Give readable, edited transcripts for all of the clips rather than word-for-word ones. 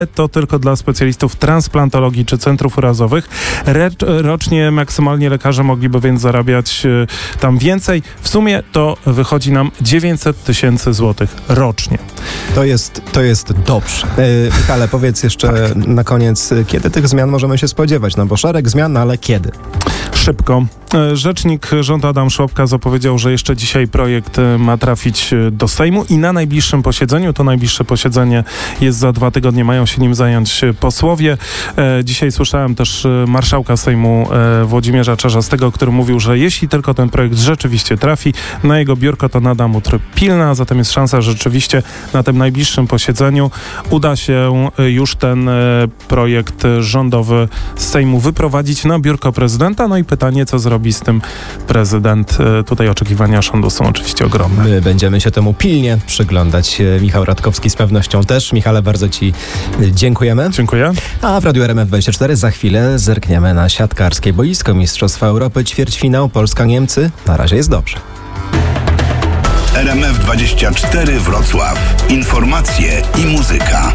to tylko dla specjalistów transplantologii czy centrów urazowych. Rocznie maksymalnie lekarze mogliby więc zarabiać tam więcej. W sumie to wychodzi nam 900 000 złotych rocznie. To jest dobrze. Michale, powiedz jeszcze na koniec, kiedy tych zmian możemy się spodziewać? No bo szereg zmian, ale kiedy? Szybko. Rzecznik rządu Adam Szłapka zapowiedział, że jeszcze dzisiaj projekt ma trafić do Sejmu i na najbliższym posiedzeniu, to najbliższe posiedzenie jest za 2 tygodnie, mają się nim zająć posłowie. Dzisiaj słyszałem też marszałka Sejmu Włodzimierza Czarzastego, który mówił, że jeśli tylko ten projekt rzeczywiście trafi na jego biurko, to nada mu tryb pilny, a zatem jest szansa, że rzeczywiście na tym najbliższym posiedzeniu uda się już ten projekt rządowy z Sejmu wyprowadzić na biurko prezydenta. No i pytanie, co zrobi z tym prezydent. Tutaj oczekiwania rządu są oczywiście ogromne. My będziemy się temu pilnie przyglądać. Michał Radkowski z pewnością też. Michale, bardzo Ci dziękujemy. Dziękuję. A w Radiu RMF24 za chwilę zerkniemy na siatkarskie boisko Mistrzostwa Europy, ćwierćfinał Polska-Niemcy. Na razie jest dobrze. RMF24 Wrocław. Informacje i muzyka.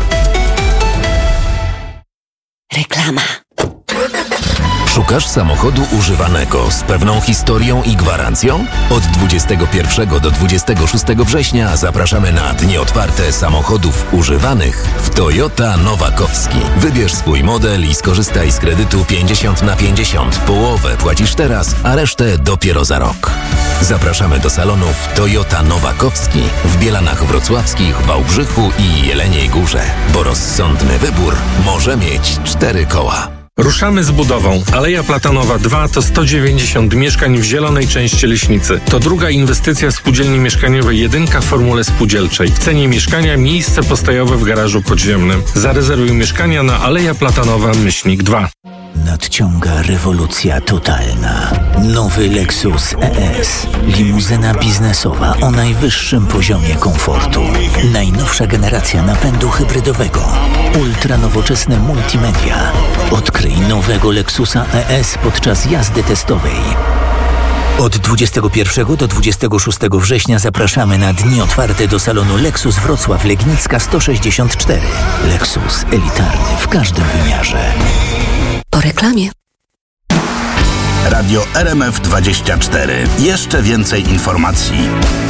Reklama. Szukasz samochodu używanego z pewną historią i gwarancją? Od 21 do 26 września zapraszamy na dni otwarte samochodów używanych w Toyota Nowakowski. Wybierz swój model i skorzystaj z kredytu 50/50. Połowę płacisz teraz, a resztę dopiero za rok. Zapraszamy do salonów Toyota Nowakowski w Bielanach Wrocławskich, Wałbrzychu i Jeleniej Górze, bo rozsądny wybór może mieć 4 koła. Ruszamy z budową. Aleja Platanowa 2 to 190 mieszkań w zielonej części Leśnicy. To druga inwestycja spółdzielni mieszkaniowej Jedynka w formule spółdzielczej. W cenie mieszkania miejsce postojowe w garażu podziemnym. Zarezerwuj mieszkania na Aleja Platanowa-2. Nadciąga rewolucja totalna. Nowy Lexus ES. Limuzyna biznesowa o najwyższym poziomie komfortu. Najnowsza generacja napędu hybrydowego. Ultranowoczesne multimedia. Odkryj nowego Lexusa ES podczas jazdy testowej. Od 21 do 26 września zapraszamy na dni otwarte do salonu Lexus Wrocław Legnicka 164. Lexus elitarny w każdym wymiarze. Po reklamie. Radio RMF24. Jeszcze więcej informacji.